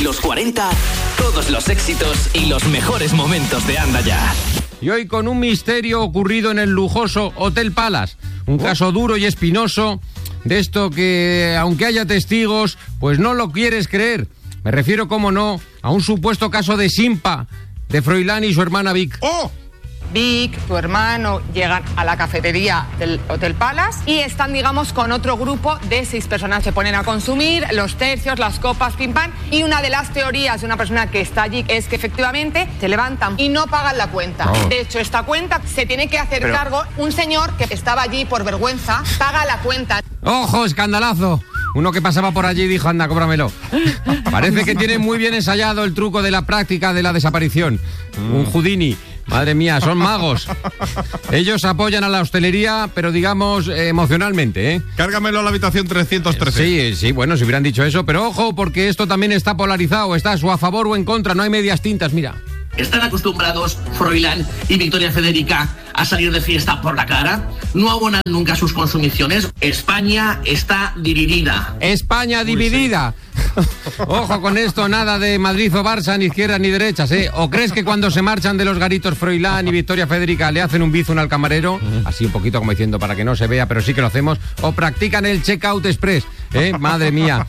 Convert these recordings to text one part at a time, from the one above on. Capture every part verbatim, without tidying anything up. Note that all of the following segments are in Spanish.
los cuarenta, todos los éxitos y los mejores momentos de Anda Ya. Y hoy con un misterio ocurrido en el lujoso Hotel Palace. Un caso duro y espinoso, de esto que, aunque haya testigos, pues no lo quieres creer. Me refiero, cómo no, a un supuesto caso de Simpa, de Froilán y su hermana Vic. ¡Oh! Vic, tu hermano, llegan a la cafetería del Hotel Palace y están, digamos, con otro grupo de seis personas. Se ponen a consumir los tercios, las copas, pim pam. Y una de las teorías de una persona que está allí es que efectivamente se levantan y no pagan la cuenta. Oh. De hecho, esta cuenta se tiene que hacer Pero... cargo un señor que estaba allí por vergüenza, paga la cuenta. ¡Ojo, escandalazo! Uno que pasaba por allí dijo, anda, cóbramelo. Parece que tiene muy bien ensayado el truco de la práctica de la desaparición. Mm. Un Houdini. Madre mía, son magos. Ellos apoyan a la hostelería, pero digamos eh, emocionalmente, ¿eh? Cárgamelo a la habitación trescientos trece. Sí, sí, bueno, si hubieran dicho eso. Pero ojo, porque esto también está polarizado. Está o a favor o en contra. No hay medias tintas, mira. ¿Están acostumbrados Froilán y Victoria Federica a salir de fiesta por la cara? ¿No abonan nunca sus consumiciones? España está dividida. España dividida. Ojo con esto, nada de Madrid o Barça, ni izquierdas ni derechas, ¿eh? ¿O crees que cuando se marchan de los garitos Froilán y Victoria Federica le hacen un bizun al camarero? Así un poquito como diciendo para que no se vea, pero sí que lo hacemos. ¿O practican el check-out express? ¿Eh? Madre mía.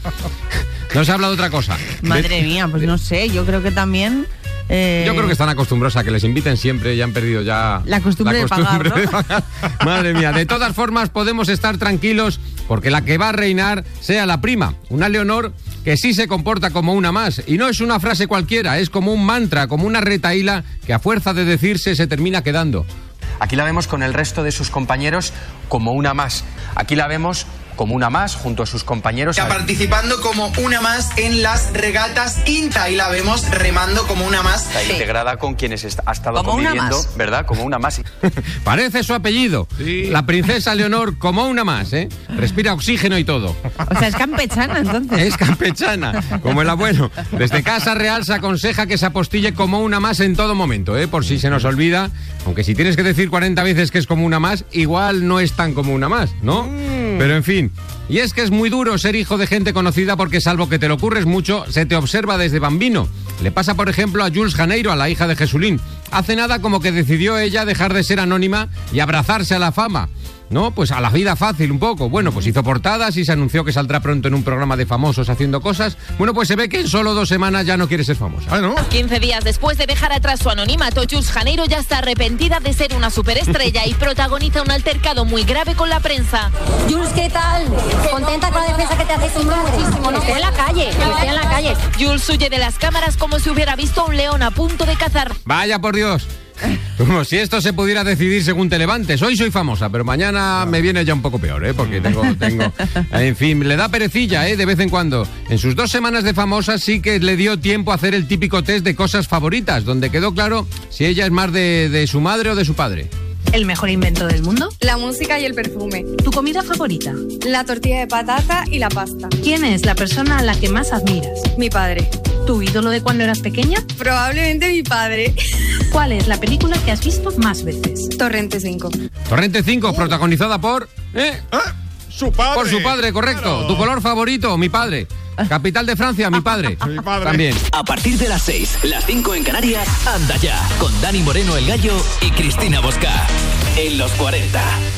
No se habla de otra cosa. Madre mía, pues no sé, yo creo que también... Eh... Yo creo que están acostumbrados a que les inviten siempre y han perdido ya la costumbre, la costumbre de, pagar, ¿no? de pagar. Madre mía, de todas formas podemos estar tranquilos porque la que va a reinar sea la prima, una Leonor que sí se comporta como una más. Y no es una frase cualquiera, es como un mantra, como una retahíla que a fuerza de decirse se termina quedando. Aquí la vemos con el resto de sus compañeros como una más. Aquí la vemos como una más junto a sus compañeros. Está participando como una más en las regatas INTA y la vemos remando como una más. Está sí. integrada con quienes está, ha estado como conviviendo, ¿verdad? Como una más. Parece su apellido. Sí. La princesa Leonor como una más, ¿eh? Respira oxígeno y todo. O sea, es campechana entonces. Es campechana, como el abuelo. Desde Casa Real se aconseja que se apostille como una más en todo momento, ¿eh? Por si se nos olvida. Aunque si tienes que decir cuarenta veces que es como una más, igual no es tan como una más, ¿no? Mm. Pero en fin. Y es que es muy duro ser hijo de gente conocida porque salvo que te lo ocurres mucho, se te observa desde bambino. Le pasa, por ejemplo, a Jules Janeiro, a la hija de Jesulín. Hace nada como que decidió ella dejar de ser anónima y abrazarse a la fama. ¿No? Pues a la vida fácil un poco. Bueno, pues hizo portadas y se anunció que saldrá pronto en un programa de famosos haciendo cosas. Bueno, pues se ve que en solo dos semanas ya no quiere ser famosa. Ah, ¿no? quince días después de dejar atrás su anonimato, Jules Janeiro ya está arrepentida de ser una superestrella y protagoniza un altercado muy grave con la prensa. Jules, ¿qué tal? ¿Contenta con la defensa que te hace tu madre? Muchísimo, ¿no? Estoy en la calle, estoy en la calle. Jules huye de las cámaras como si hubiera visto a un león a punto de cazar. Vaya por Dios. Como si esto se pudiera decidir según te levantes. Hoy soy famosa, pero mañana me viene ya un poco peor, ¿eh? Porque tengo, tengo... En fin, le da perecilla, ¿eh? De vez en cuando. En sus dos semanas de famosa sí que le dio tiempo a hacer el típico test de cosas favoritas, donde quedó claro si ella es más de, de su madre o de su padre. ¿El mejor invento del mundo? La música y el perfume. ¿Tu comida favorita? La tortilla de patata y la pasta. ¿Quién es la persona a la que más admiras? Mi padre. ¿Tu ídolo de cuando eras pequeña? Probablemente mi padre. ¿Cuál es la película que has visto más veces? Torrente cinco. Torrente cinco, uh. protagonizada por... ¿Eh? ¿Ah? Su padre. Por su padre, correcto. Claro. ¿Tu color favorito? Mi padre. Capital de Francia, mi padre. Mi padre. También. A partir de las seis, las cinco en Canarias, Anda Ya, con Dani Moreno el Gallo y Cristina Bosca. En los cuarenta.